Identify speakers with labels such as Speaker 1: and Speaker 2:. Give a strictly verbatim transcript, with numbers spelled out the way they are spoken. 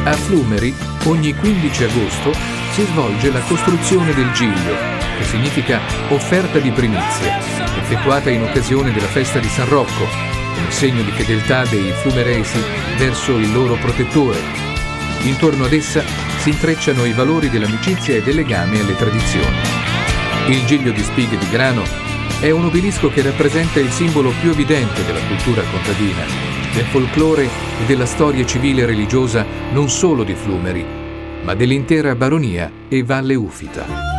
Speaker 1: A Flumeri, ogni quindici agosto, si svolge la costruzione del Giglio, che significa offerta di primizie, effettuata in occasione della festa di San Rocco, come segno di fedeltà dei flumeresi verso il loro protettore. Intorno ad essa si intrecciano i valori dell'amicizia e del legame alle tradizioni. Il Giglio di spighe di grano è un obelisco che rappresenta il simbolo più evidente della cultura contadina, del folklore e della storia civile e religiosa non solo di Flumeri, ma dell'intera baronia e Valle Ufita.